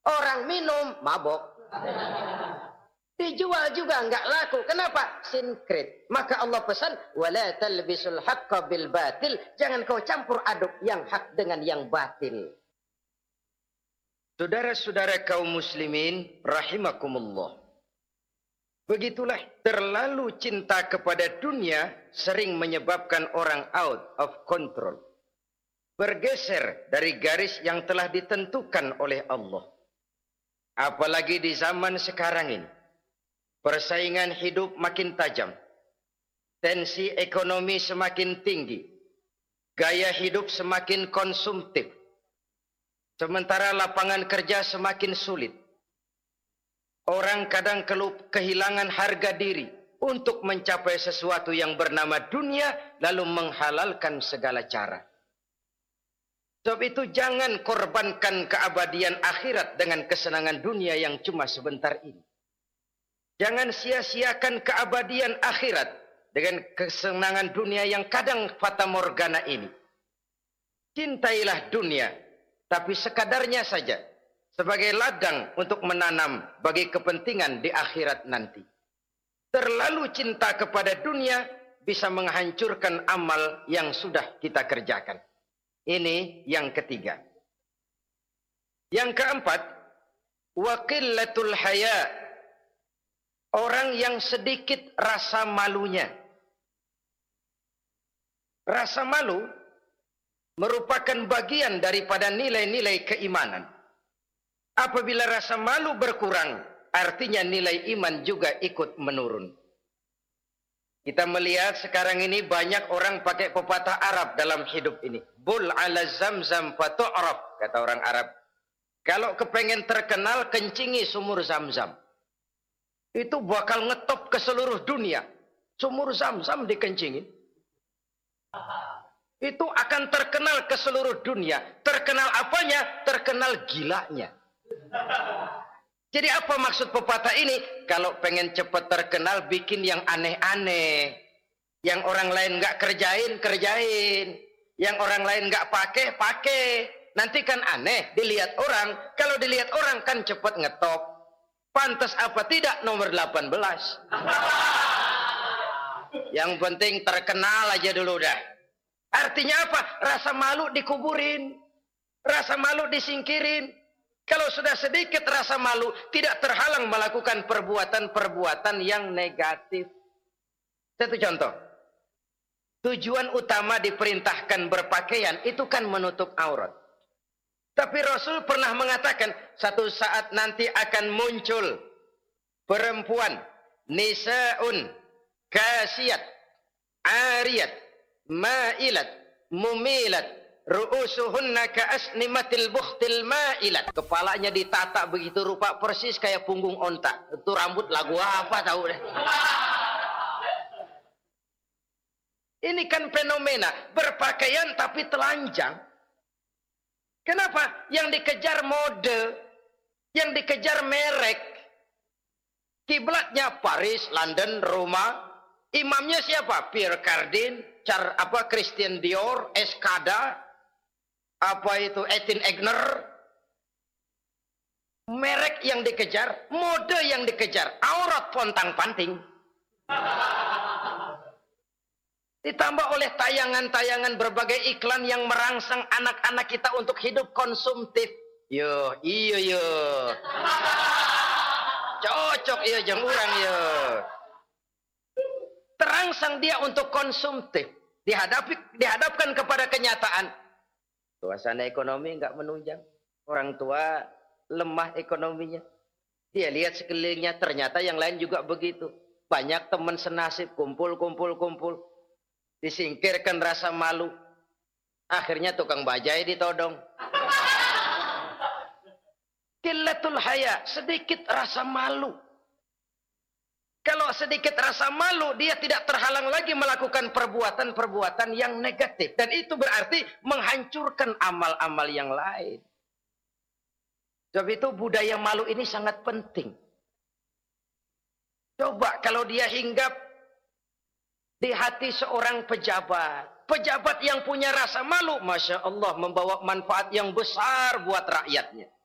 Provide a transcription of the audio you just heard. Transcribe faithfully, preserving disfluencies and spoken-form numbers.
Orang minum mabok. Dijual juga nggak laku. Kenapa? Sinkrit. Maka Allah pesan, wala talbisul haqqa bil batil. Jangan kau campur aduk yang hak dengan yang batil. Saudara-saudara kaum muslimin rahimakumullah. Begitulah terlalu cinta kepada dunia sering menyebabkan orang out of control. Bergeser dari garis yang telah ditentukan oleh Allah. Apalagi di zaman sekarang ini. Persaingan hidup makin tajam. Tensi ekonomi semakin tinggi. Gaya hidup semakin konsumtif. Sementara lapangan kerja semakin sulit. Orang kadang kehilangan harga diri untuk mencapai sesuatu yang bernama dunia, lalu menghalalkan segala cara. Sebab itu jangan korbankan keabadian akhirat dengan kesenangan dunia yang cuma sebentar ini. Jangan sia-siakan keabadian akhirat dengan kesenangan dunia yang kadang fata morgana ini. Cintailah dunia, tapi sekadarnya saja. Sebagai ladang untuk menanam bagi kepentingan di akhirat nanti. Terlalu cinta kepada dunia bisa menghancurkan amal yang sudah kita kerjakan. Ini yang ketiga. Yang keempat, waqillatul haya. Orang yang sedikit rasa malunya. Rasa malu merupakan bagian daripada nilai-nilai keimanan. Apabila rasa malu berkurang, artinya nilai iman juga ikut menurun. Kita melihat sekarang ini banyak orang pakai pepatah Arab dalam hidup ini. Bul ala zamzam fatu'raf, kata orang Arab. Kalau kepengen terkenal, kencingi sumur Zamzam. Itu bakal ngetop ke seluruh dunia. Sumur Zamzam dikencingin. Itu akan terkenal ke seluruh dunia. Terkenal apanya? Terkenal gilanya. Jadi apa maksud pepatah ini? Kalau pengen cepat terkenal, bikin yang aneh-aneh. Yang orang lain nggak kerjain, kerjain. Yang orang lain nggak pakai, pakai. Nanti kan aneh, dilihat orang. Kalau dilihat orang kan cepat ngetop. Pantas apa tidak nomor delapan belas. Yang penting terkenal aja dulu dah. Artinya apa? Rasa malu dikuburin. Rasa malu disingkirin. Kalau sudah sedikit rasa malu, tidak terhalang melakukan perbuatan-perbuatan yang negatif. Satu contoh. Tujuan utama diperintahkan berpakaian itu kan menutup aurat. Tapi Rasul pernah mengatakan, satu saat nanti akan muncul perempuan, nisaun, kasiyat, ariyat, ma'ilat, mumilat, ru'usuhunna ka'asnimatil bukhtil ma'ilat. Kepalanya ditata begitu rupa persis kayak punggung onta. Itu rambut lagu apa tahu deh. Ini kan fenomena berpakaian tapi telanjang. Kenapa? Yang dikejar mode, yang dikejar merek. Kiblatnya Paris, London, Roma. Imamnya siapa? Pierre Cardin, Char apa Christian Dior, Escada, apa itu Etienne Egner. Merek yang dikejar, mode yang dikejar, aurat pontang-panting. Ditambah oleh tayangan-tayangan berbagai iklan yang merangsang anak-anak kita untuk hidup konsumtif. Yo, iyo yo. Cocok iya jeng urang yo. Terangsang dia untuk konsumtif. Dihadapi, dihadapkan kepada kenyataan. Suasana ekonomi enggak menunjang. Orang tua lemah ekonominya. Dia lihat sekelilingnya, ternyata yang lain juga begitu. Banyak teman senasib, kumpul, kumpul, kumpul. Disingkirkan rasa malu. Akhirnya tukang bajai ditodong. Qillatul haya, sedikit rasa malu. Kalau sedikit rasa malu, dia tidak terhalang lagi melakukan perbuatan-perbuatan yang negatif. Dan itu berarti menghancurkan amal-amal yang lain. Sebab itu budaya malu ini sangat penting. Coba kalau dia hinggap di hati seorang pejabat. Pejabat yang punya rasa malu, Masya Allah, membawa manfaat yang besar buat rakyatnya.